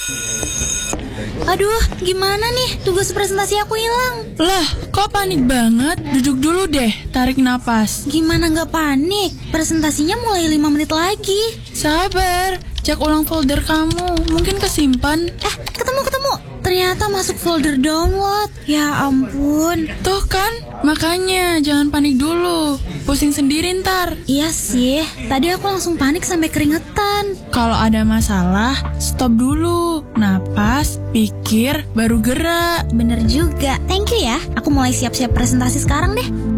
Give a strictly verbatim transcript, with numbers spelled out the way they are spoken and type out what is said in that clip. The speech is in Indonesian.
Aduh, gimana nih? Tugas presentasi aku hilang. Lah, kok panik banget? Duduk dulu deh, tarik napas. Gimana nggak panik? Presentasinya mulai lima menit lagi. Sabar, cek ulang folder kamu. Mungkin kesimpan. Eh, ketemu-ketemu. Ternyata masuk folder download. Ya ampun. Tuh kan, makanya jangan panik dulu. Pusing sendiri ntar. Iya sih, tadi aku langsung panik sampai keringetan. Kalau ada masalah, stop dulu. Napas, pikir, baru gerak. Bener juga. Thank you ya. Aku mulai siap-siap presentasi sekarang deh.